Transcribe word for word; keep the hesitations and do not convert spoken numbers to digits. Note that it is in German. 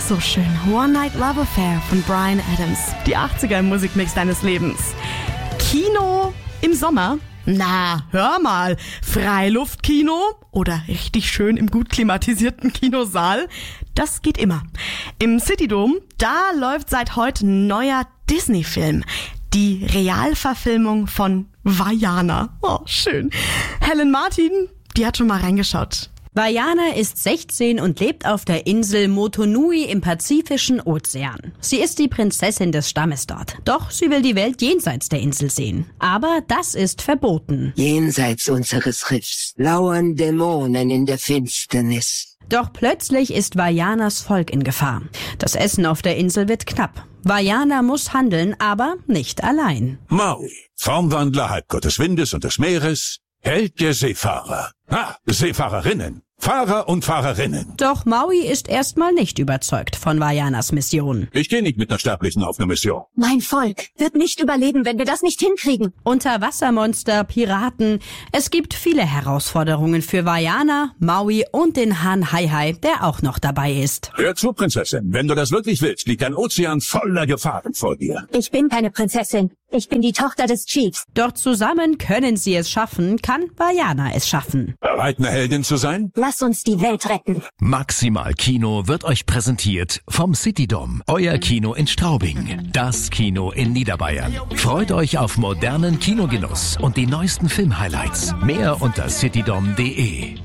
so schön. One Night Love Affair von Bryan Adams. Die achtziger im Musikmix deines Lebens. Kino im Sommer? Na, hör mal. Freiluftkino oder richtig schön im gut klimatisierten Kinosaal? Das geht immer. Im Citydom, da läuft seit heute ein neuer Disney-Film. Die Realverfilmung von Vaiana. Oh, schön. Helen Martin, die hat schon mal reingeschaut. Vaiana ist sechzehn und lebt auf der Insel Motunui im Pazifischen Ozean. Sie ist die Prinzessin des Stammes dort. Doch sie will die Welt jenseits der Insel sehen. Aber das ist verboten. Jenseits unseres Riffs lauern Dämonen in der Finsternis. Doch plötzlich ist Vaianas Volk in Gefahr. Das Essen auf der Insel wird knapp. Vaiana muss handeln, aber nicht allein. Maui, Formwandler, Halbgott des Windes und des Meeres, Held der Seefahrer. Ah, Seefahrerinnen. Fahrer und Fahrerinnen. Doch Maui ist erstmal nicht überzeugt von Vaianas Mission. Ich gehe nicht mit einer Sterblichen auf eine Mission. Mein Volk wird nicht überleben, wenn wir das nicht hinkriegen. Unterwassermonster, Piraten. Es gibt viele Herausforderungen für Vaiana, Maui und den Hahn Haihai, der auch noch dabei ist. Hör zu, Prinzessin. Wenn du das wirklich willst, liegt ein Ozean voller Gefahren vor dir. Ich bin keine Prinzessin. Ich bin die Tochter des Chiefs. Doch zusammen können sie es schaffen, kann Vaiana es schaffen. Bereit, eine Heldin zu sein? Lass uns die Welt retten. Maximal Kino wird euch präsentiert vom Citydom, euer Kino in Straubing, das Kino in Niederbayern. Freut euch auf modernen Kinogenuss und die neuesten Filmhighlights. Mehr unter citydom punkt de.